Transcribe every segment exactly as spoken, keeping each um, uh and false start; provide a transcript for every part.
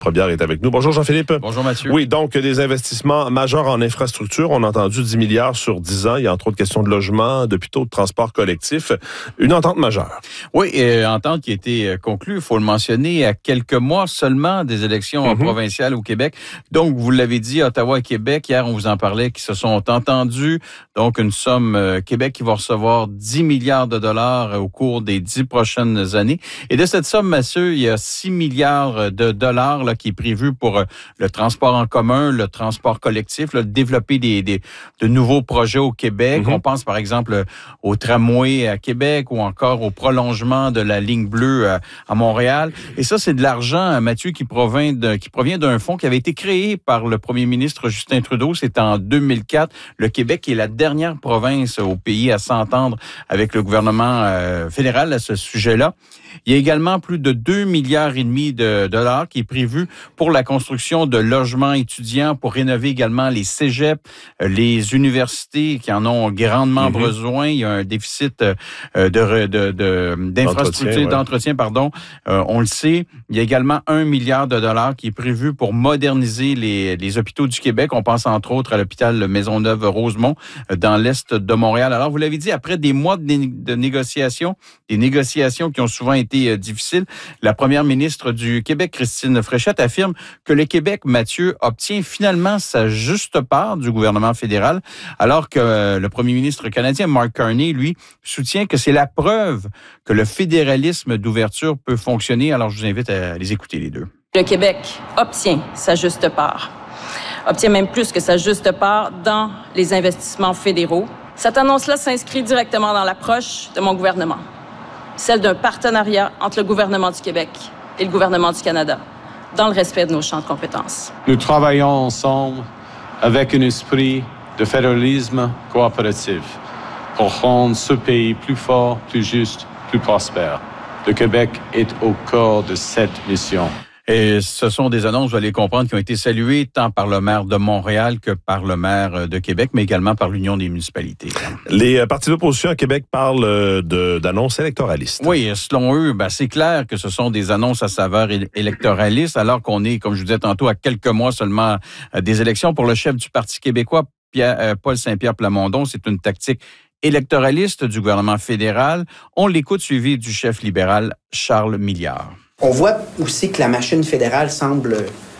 Probière est avec nous. Bonjour Jean-Philippe. Bonjour Mathieu. Oui, donc des investissements majeurs en infrastructure. On a entendu dix milliards sur dix ans. Il y a entre autres questions de logement, d'hôpitaux, de transport collectif. Une entente majeure. Oui, euh, entente qui a été conclue, il faut le mentionner, à quelques mois seulement des élections mm-hmm. provinciales au Québec. Donc, vous l'avez dit, Ottawa et Québec, hier on vous en parlait, qui se sont entendus. Donc, une somme, euh, Québec qui va recevoir dix milliards de dollars au cours des dix prochaines années. Et de cette somme, Mathieu, il y a six milliards de dollars là, qui est prévu pour euh, le transport en commun, le transport collectif, là, développer des, des, de nouveaux projets au Québec. Mm-hmm. On pense par exemple au tramway à Québec ou encore au prolongement de la ligne bleue à, à Montréal. Et ça, c'est de l'argent, Mathieu, qui provient, de, qui provient d'un fonds qui avait été créé par le premier ministre Justin Trudeau. C'était en deux mille quatre. Le Québec est la dernière province au pays à s'entendre avec le gouvernement euh, fédéral à ce sujet-là. Il y a également plus de deux milliards et demi de dollars qui est prévu pour la construction de logements étudiants, pour rénover également les cégeps, les universités qui en ont grandement mm-hmm. besoin. Il y a un déficit de, de, de, d'infrastructures, d'entretien, d'entretien, pardon. Euh, on le sait. Il y a également un milliard de dollars qui est prévu pour moderniser les, les hôpitaux du Québec. On pense entre autres à l'hôpital Maisonneuve-Rosemont dans l'est de Montréal. Alors, vous l'avez dit, après des mois de, né- de négociations, des négociations qui ont souvent été difficile. La première ministre du Québec, Christine Fréchette, affirme que le Québec, Mathieu, obtient finalement sa juste part du gouvernement fédéral, alors que le premier ministre canadien, Mark Carney, lui, soutient que c'est la preuve que le fédéralisme d'ouverture peut fonctionner. Alors, je vous invite à les écouter, les deux. Le Québec obtient sa juste part, obtient même plus que sa juste part dans les investissements fédéraux. Cette annonce-là s'inscrit directement dans l'approche de mon gouvernement, celle d'un partenariat entre le gouvernement du Québec et le gouvernement du Canada, dans le respect de nos champs de compétences. Nous travaillons ensemble avec un esprit de fédéralisme coopératif pour rendre ce pays plus fort, plus juste, plus prospère. Le Québec est au cœur de cette mission. Et ce sont des annonces, vous allez comprendre, qui ont été saluées tant par le maire de Montréal que par le maire de Québec, mais également par l'Union des municipalités. Les partis d'opposition à Québec parlent de, d'annonces électoralistes. Oui, selon eux, ben, c'est clair que ce sont des annonces à saveur électoraliste, alors qu'on est, comme je vous disais tantôt, à quelques mois seulement des élections. Pour le chef du Parti québécois, Pierre, euh, Paul Saint-Pierre Plamondon, c'est une tactique électoraliste du gouvernement fédéral. On l'écoute, suivi du chef libéral Charles Milliard. On voit aussi que la machine fédérale semble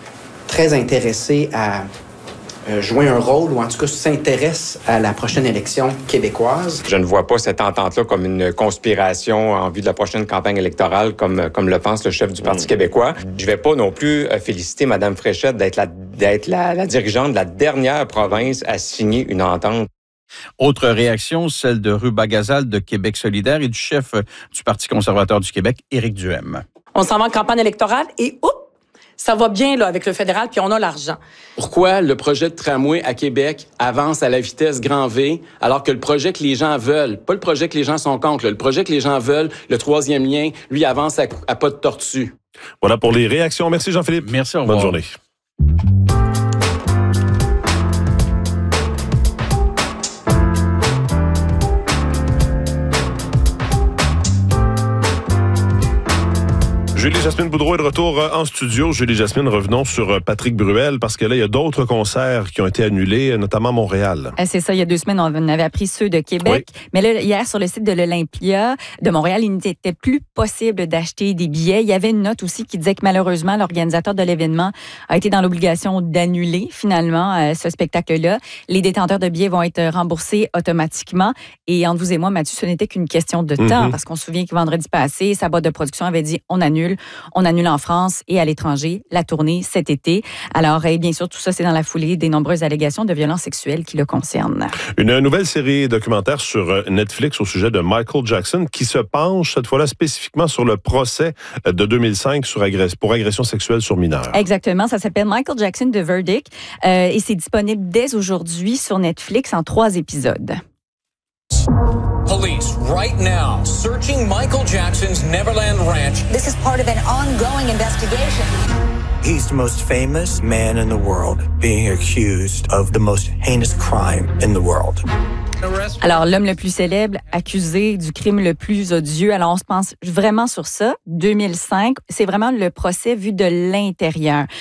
très intéressée à jouer un rôle, ou en tout cas s'intéresse à la prochaine élection québécoise. Je ne vois pas cette entente-là comme une conspiration en vue de la prochaine campagne électorale, comme, comme le pense le chef du Parti mmh. québécois. Je ne vais pas non plus féliciter Mme Fréchette d'être, la, d'être la, la dirigeante de la dernière province à signer une entente. Autre réaction, celle de Ruba Gazal de Québec solidaire et du chef du Parti conservateur du Québec, Éric Duhem. On s'en va en campagne électorale et oups, ça va bien là avec le fédéral puis on a l'argent. Pourquoi le projet de tramway à Québec avance à la vitesse grand V alors que le projet que les gens veulent, pas le projet que les gens sont contre, le projet que les gens veulent, le troisième lien, lui avance à, à pas de tortue. Voilà pour les réactions. Merci Jean-Philippe. Merci, au revoir. Bonne journée. Julie-Jasmine Boudreau est de retour en studio. Julie-Jasmine, revenons sur Patrick Bruel, parce que là, il y a d'autres concerts qui ont été annulés, notamment à Montréal. C'est ça, il y a deux semaines, on avait appris ceux de Québec. Oui. Mais là, hier, sur le site de l'Olympia de Montréal, il n'était plus possible d'acheter des billets. Il y avait une note aussi qui disait que malheureusement, l'organisateur de l'événement a été dans l'obligation d'annuler finalement ce spectacle-là. Les détenteurs de billets vont être remboursés automatiquement. Et entre vous et moi, Mathieu, ce n'était qu'une question de temps, mm-hmm. parce qu'on se souvient que vendredi passé, sa boîte de production avait dit on annule. On annule en France et à l'étranger la tournée cet été. Alors, et bien sûr, tout ça, c'est dans la foulée des nombreuses allégations de violences sexuelles qui le concernent. Une nouvelle série documentaire sur Netflix au sujet de Michael Jackson qui se penche cette fois-là spécifiquement sur le procès de deux mille cinq sur agress- pour agression sexuelle sur mineurs. Exactement. Ça s'appelle Michael Jackson The Verdict euh, et c'est disponible dès aujourd'hui sur Netflix en trois épisodes. Police right now searching Michael Jackson's Neverland Ranch. This is part of an ongoing investigation. He's the most famous man in the world, being accused of the most heinous crime in the world. Alors, l'homme le plus célèbre, accusé du crime le plus odieux. Alors, on se pense vraiment sur ça. deux mille cinq, c'est vraiment le procès vu de l'intérieur.